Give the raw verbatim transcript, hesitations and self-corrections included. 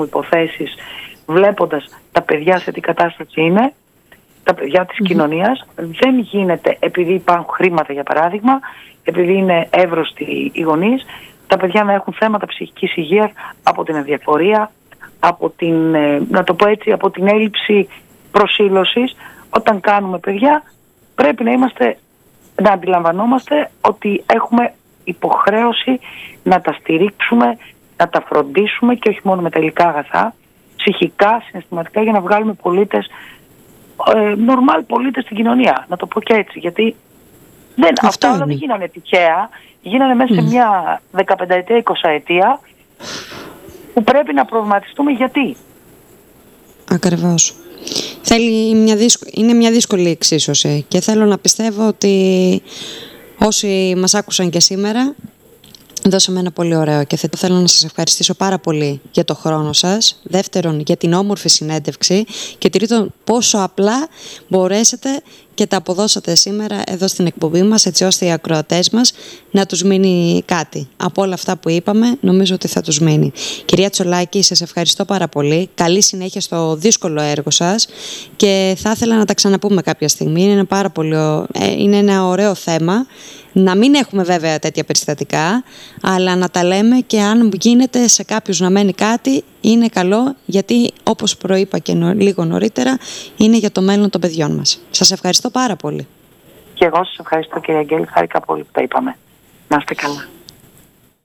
υποθέσεις, βλέποντας τα παιδιά σε τι κατάσταση είναι, τα παιδιά της mm. κοινωνίας. Δεν γίνεται επειδή υπάρχουν χρήματα, για παράδειγμα, επειδή είναι εύρωστοι οι γονείς, τα παιδιά να έχουν θέματα ψυχικής υγείας από την αδιαφορία, από την, να το πω έτσι, από την έλλειψη προσήλωσης. Όταν κάνουμε παιδιά πρέπει να είμαστε, να αντιλαμβανόμαστε ότι έχουμε υποχρέωση να τα στηρίξουμε, να τα φροντίσουμε και όχι μόνο με τα υλικά αγαθά, ψυχικά, συναισθηματικά, για να βγάλουμε πολίτες, ε, νορμάλ πολίτες στην κοινωνία, να το πω και έτσι, γιατί δεν, αυτά όλα δεν γίνανε τυχαία, γίνανε μέσα mm. σε μια δεκαπενταετία, εικοσαετία που πρέπει να προβληματιστούμε γιατί. Ακριβώς. Θέλει μια δύσκο... Είναι μια δύσκολη εξίσωση και θέλω να πιστεύω ότι όσοι μας άκουσαν και σήμερα δώσαμε ένα πολύ ωραίο και θέλω να σας ευχαριστήσω πάρα πολύ για το χρόνο σας. Δεύτερον, για την όμορφη συνέντευξη και τρίτον, πόσο απλά μπορέσετε και τα αποδώσατε σήμερα εδώ στην εκπομπή μας, έτσι ώστε οι ακροατές μας να τους μείνει κάτι. Από όλα αυτά που είπαμε, νομίζω ότι θα τους μείνει. Κυρία Τσολάκη, σας ευχαριστώ πάρα πολύ. Καλή συνέχεια στο δύσκολο έργο σας και θα ήθελα να τα ξαναπούμε κάποια στιγμή. Είναι, πάρα πολύ, είναι ένα ωραίο θέμα. Να μην έχουμε βέβαια τέτοια περιστατικά, αλλά να τα λέμε και αν γίνεται σε κάποιους να μένει κάτι, είναι καλό, γιατί όπως προείπα και νο, λίγο νωρίτερα, είναι για το μέλλον των παιδιών μας. Σας ευχαριστώ πάρα πολύ. Και εγώ σας ευχαριστώ, κυρία Αγγέλη, χάρηκα πολύ που τα είπαμε. Να είστε καλά.